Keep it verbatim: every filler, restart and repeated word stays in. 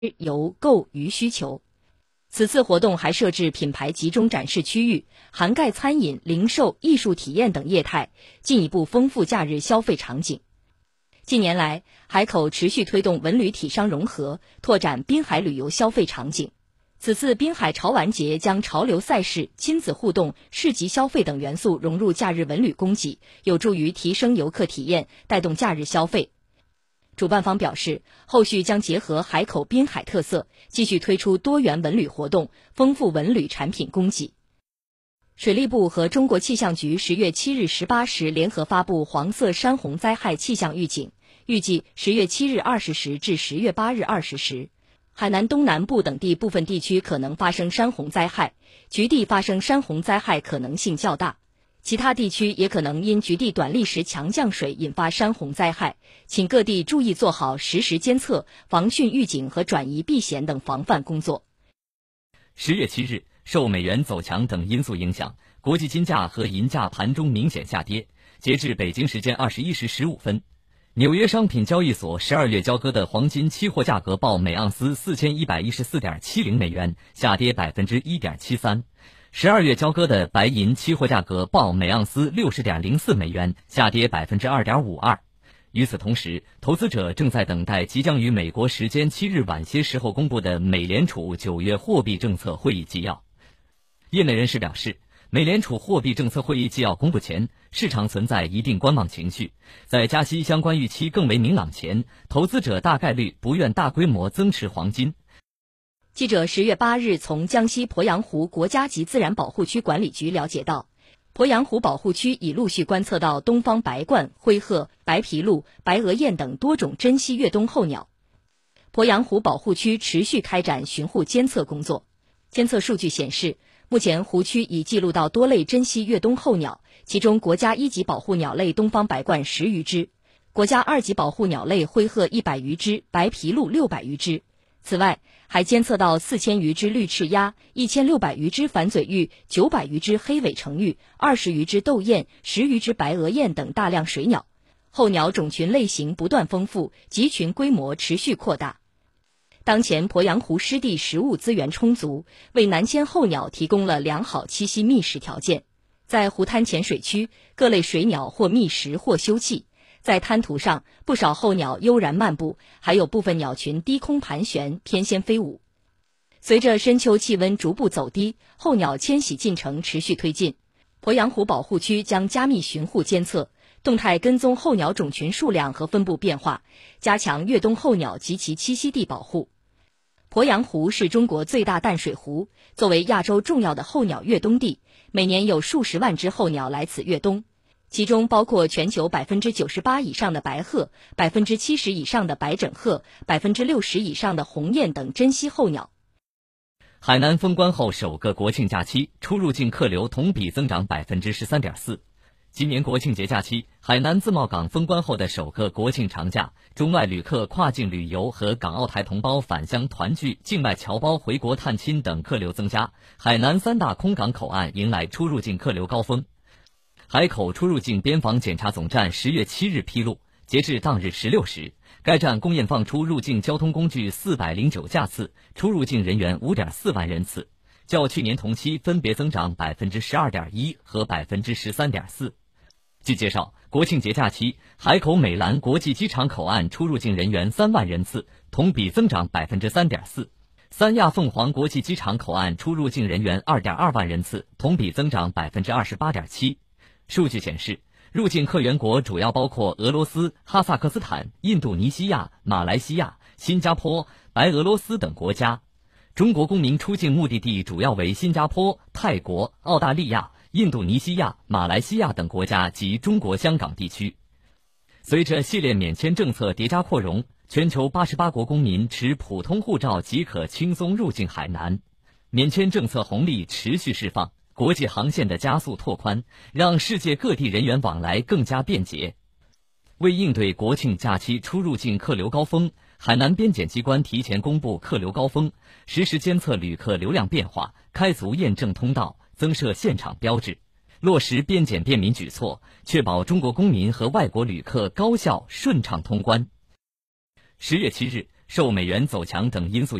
由购于需求。此次活动还设置品牌集中展示区域，涵盖餐饮、零售、艺术体验等业态，进一步丰富假日消费场景。近年来，海口持续推动文旅体商融合，拓展滨海旅游消费场景。此次滨海潮玩节将潮流赛事、亲子互动、市集消费等元素融入假日文旅供给，有助于提升游客体验，带动假日消费。主办方表示，后续将结合海口滨海特色，继续推出多元文旅活动，丰富文旅产品供给。水利部和中国气象局十月七日十八时联合发布黄色山洪灾害气象预警，预计十月七日二十时至十月八日二十时，海南东南部等地部分地区可能发生山洪灾害，局地发生山洪灾害可能性较大。其他地区也可能因局地短历时强降水引发山洪灾害，请各地注意做好实时监测、防汛预警和转移避险等防范工作。 十月七日，受美元走强等因素影响，国际金价和银价盘中明显下跌。截至北京时间二十一时十五分，纽约商品交易所十二月交割的黄金期货价格报每盎司四千一百一十四点七零美元，下跌百分之一点七三。十二月交割的白银期货价格报每盎司六十点零四美元，下跌百分之二点五二。与此同时，投资者正在等待即将于美国时间七日晚些时候公布的美联储九月货币政策会议纪要。业内人士表示，美联储货币政策会议纪要公布前，市场存在一定观望情绪，在加息相关预期更为明朗前，投资者大概率不愿大规模增持黄金。 记者十月八日从江西鄱阳湖国家级自然保护区管理局了解到，鄱阳湖保护区已陆续观测到东方白鹳、灰鹤、白皮鹭、白额雁等多种珍稀越冬候鸟。鄱阳湖保护区持续开展巡护监测工作，监测数据显示，目前湖区已记录到多类珍稀越冬候鸟，其中国家一级保护鸟类东方白鹳十余只，国家二级保护鸟类灰鹤一百余只，白皮鹭六百余只。此外，还监测到四千余只绿翅鸭、一千六百余只反嘴鹬、九百余只黑尾成鹬、二十余只斗雁、十余只白额雁等大量水鸟。候鸟种群类型不断丰富，集群规模持续扩大。当前鄱阳湖湿地食物资源充足，为南迁候鸟提供了良好栖息觅食条件。在湖滩浅水区，各类水鸟或觅食或休憩。在滩涂上，不少候鸟悠然漫步，还有部分鸟群低空盘旋，翩跹飞舞。随着深秋气温逐步走低，候鸟迁徙进程持续推进。鄱阳湖保护区将加密巡护监测，动态跟踪候鸟种群数量和分布变化，加强越冬候鸟及其栖息地保护。鄱阳湖是中国最大淡水湖，作为亚洲重要的候鸟越冬地，每年有数十万只候鸟来此越冬。其中包括全球百分之九十八以上的白鹤、百分之七十以上的白枕鹤、百分之六十以上的鸿雁等珍稀候鸟。 海南封关后首个国庆假期，出入境客流同比增长百分之十三点四。今年国庆节假期，海南自贸港封关后的首个国庆长假，中外旅客跨境旅游和港澳台同胞返乡团聚、境外侨胞回国探亲等客流增加，海南三大空港口岸迎来出入境客流高峰。海口出入境边防检查总站十月七日披露，截至当日十六时，该站共验放出入境交通工具四百零九架次，出入境人员五点四万人次，较去年同期分别增长百分之十二点一和百分之十三点四。据介绍，国庆节假期，海口美兰国际机场口岸出入境人员三万人次，同比增长百分之三点四。三亚凤凰国际机场口岸出入境人员二点二万人次，同比增长百分之二十八点七。数据显示，入境客源国主要包括俄罗斯、哈萨克斯坦、印度尼西亚、马来西亚、新加坡、白俄罗斯等国家。中国公民出境目的地主要为新加坡、泰国、澳大利亚、印度尼西亚、马来西亚等国家及中国香港地区。随着系列免签政策叠加扩容，全球八十八国公民持普通护照即可轻松入境海南。免签政策红利持续释放，国际航线的加速拓宽，让世界各地人员往来更加便捷。为应对国庆假期出入境客流高峰，海南边检机关提前公布客流高峰，实时监测旅客流量变化，开足验证通道，增设现场标志，落实边检便民举措，确保中国公民和外国旅客高效顺畅通关。十月七日， 受美元走强等因素